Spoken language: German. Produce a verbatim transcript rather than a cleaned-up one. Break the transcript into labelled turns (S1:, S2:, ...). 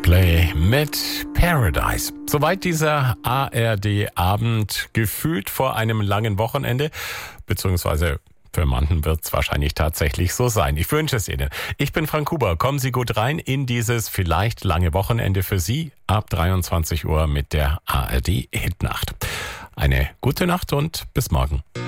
S1: Coldplay mit Paradise. Soweit dieser A R D-Abend, gefühlt vor einem langen Wochenende, beziehungsweise für manchen wird es wahrscheinlich tatsächlich so sein. Ich wünsche es Ihnen. Ich bin Frank Huber. Kommen Sie gut rein in dieses vielleicht lange Wochenende für Sie ab dreiundzwanzig Uhr mit der A R D-Hitnacht. Eine gute Nacht und bis morgen.